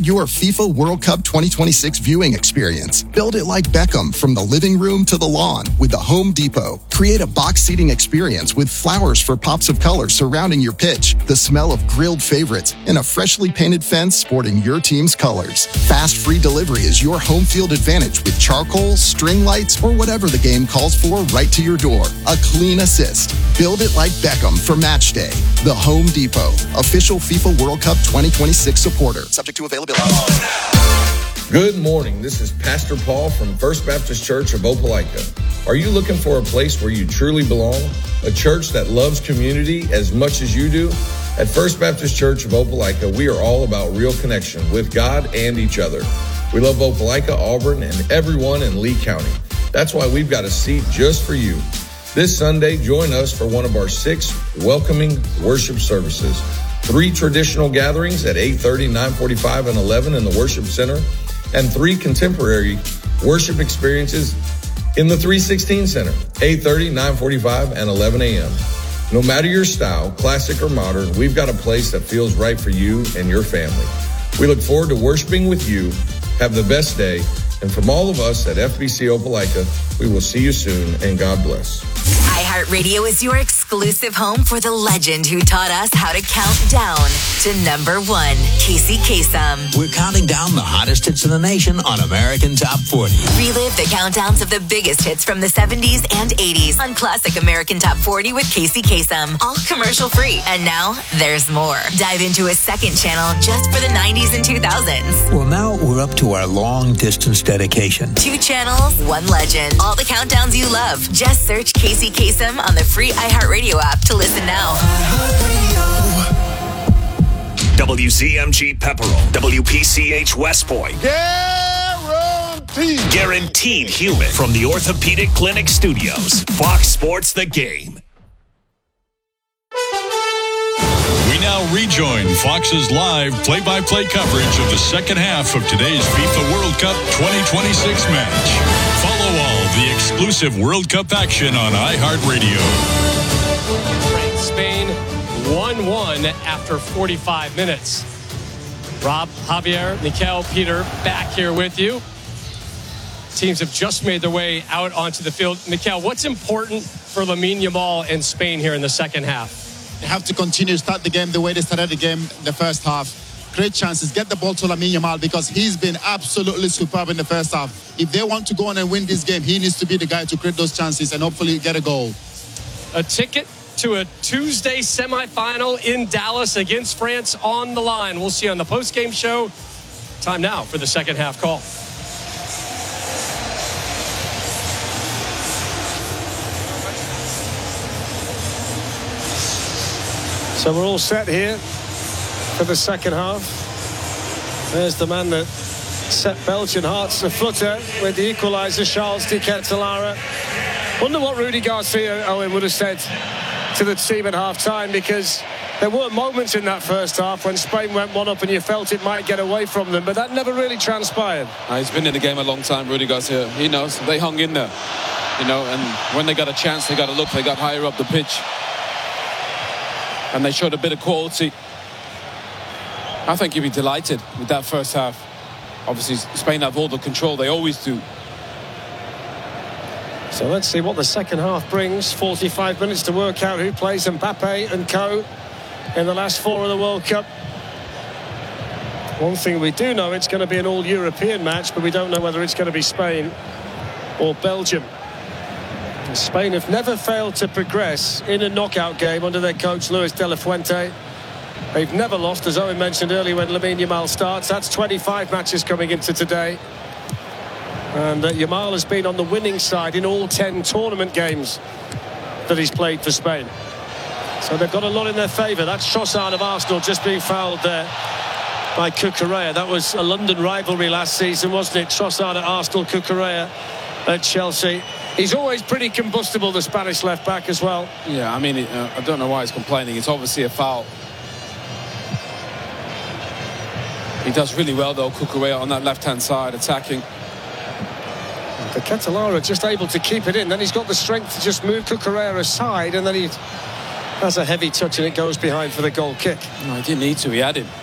Upgrade your FIFA World Cup 2026 viewing experience. Build it like Beckham from the living room to the lawn with the Home Depot. Create a box seating experience with flowers for pops of color surrounding your pitch, the smell of grilled favorites, and a freshly painted fence sporting your team's colors. Fast free delivery is your home field advantage with charcoal, string lights, or whatever the game calls for right to your door. A clean assist. Build it like Beckham for match day. The Home Depot, official FIFA World Cup 2026 supporter. Subject to availability. Good morning. This is Pastor Paul from First Baptist Church of Opelika. Are you looking for a place where you truly belong? A church that loves community as much as you do? At First Baptist Church of Opelika, we are all about real connection with God and each other. We love Opelika, Auburn, and everyone in Lee County. That's why we've got a seat just for you. This Sunday, join us for one of our 6 welcoming worship services. 3 traditional gatherings at 8:30, 9:45, and 11 in the Worship Center, and 3 contemporary worship experiences in the 316 Center, 8:30, 9:45, and 11 a.m. No matter your style, classic or modern, we've got a place that feels right for you and your family. We look forward to worshiping with you. Have the best day. And from all of us at FBC Opelika, we will see you soon, and God bless. iHeartRadio is your exclusive home for the legend who taught us how to count down to number 1, Casey Kasem. We're counting down the hottest hits in the nation on American Top 40. Relive the countdowns of the biggest hits from the 70s and 80s on Classic American Top 40 with Casey Kasem. All commercial free. And now there's more. Dive into a second channel just for the 90s and 2000s. Well, now we're up to our long distance dedication. 2 channels, 1 legend. All the countdowns you love. Just search Casey Kasem on the free iHeartRadio app to listen now. WCMG Pepperell, WPCH West Point. Guaranteed human from the Orthopedic Clinic Studios. Fox Sports The Game. We now rejoin Fox's live play-by-play coverage of the second half of today's FIFA World Cup 2026 match. Follow all the exclusive World Cup action on iHeartRadio. Spain 1-1 after 45 minutes. Rob, Javier, Mikel, Peter, back here with you. Teams have just made their way out onto the field. Mikel, what's important for Lamine Yamal and Spain here in the second half? They have to continue to start the game the way they started the game the first half. Create chances, get the ball to Lamine Yamal because he's been absolutely superb in the first half. If they want to go on and win this game, he needs to be the guy to create those chances and hopefully get a goal. A ticket to a Tuesday semifinal in Dallas against France on the line. We'll see you on the post-game show. Time now for the second half call. So we're all set here for the second half. There's the man that set Belgian hearts aflutter with the equaliser, Charles de Ketelaere. Wonder what Rudy Garcia, Owen, would have said to the team at half-time, because there were moments in that first half when Spain went 1 up and you felt it might get away from them, but that never really transpired. He's been in the game a long time, Rudy Garcia. He knows. They hung in there, and when they got a chance, they got to look. They got higher up the pitch. And they showed a bit of quality. I think you'd be delighted with that first half. Obviously, Spain have all the control. They always do. So let's see what the second half brings. 45 minutes to work out who plays Mbappe and co in the last 4 of the World Cup. One thing we do know, it's going to be an all-European match, but we don't know whether it's going to be Spain or Belgium. Spain have never failed to progress in a knockout game under their coach Luis de la Fuente. They've never lost, as Owen mentioned earlier, when Lamine Yamal starts. That's 25 matches coming into today. And Yamal has been on the winning side in all 10 tournament games that he's played for Spain. So they've got a lot in their favour. That's Trossard of Arsenal just being fouled there by Cucurella. That was a London rivalry last season, wasn't it? Trossard at Arsenal, Cucurella at Chelsea. He's always pretty combustible, the Spanish left-back as well. Yeah, I mean, I don't know why he's complaining. It's obviously a foul. He does really well, though, Cucurella on that left-hand side, attacking. The Ketelaere just able to keep it in. Then he's got the strength to just move Cucurella aside, and then he has a heavy touch and it goes behind for the goal kick. No, he didn't need to. He had him.